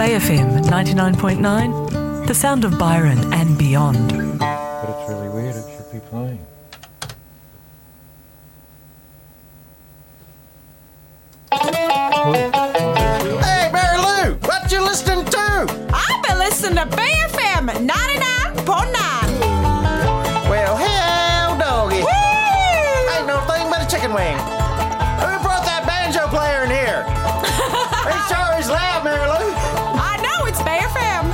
Bay FM 99.9, the sound of Byron and beyond. But it's really weird, it should be playing. Hey, Mary Lou, what you listening to? I've been listening to Bay FM 99.9. Well, hell, doggy. Woo! Ain't no thing but a chicken wing. Who brought that banjo player in here? He sure is loud, Mary Lou. I know, it's Bay FM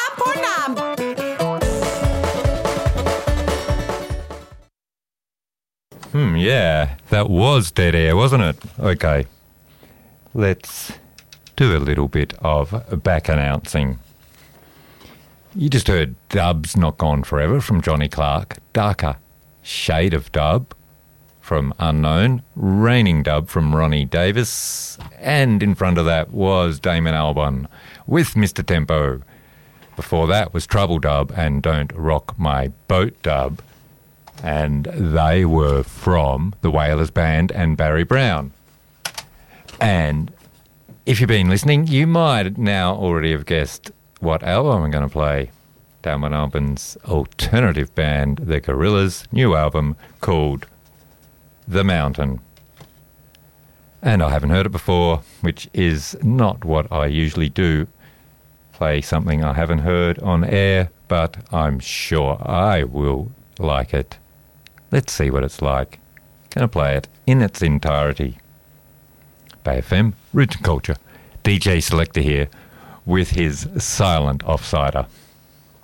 99.9. Yeah, that was dead air, wasn't it? Okay, let's do a little bit of back announcing. You just heard Dub's Not Gone Forever from Johnny Clark, Darker Shade of Dub from Unknown, Raining Dub from Ronnie Davis, and in front of that was Damon Albarn with Mr. Tempo. Before that was Trouble Dub and Don't Rock My Boat Dub, and they were from the Wailers Band and Barry Brown. And if you've been listening, you might now already have guessed what album I'm going to play. Damon Albarn's alternative band, The Gorillas' new album called The Mountain. And I haven't heard it before, which is not what I usually do, play something I haven't heard on air, but I'm sure I will like it. Let's see what it's like. Gonna play it in its entirety. Bay FM, Roots and Culture. DJ Selector here with his silent offsider.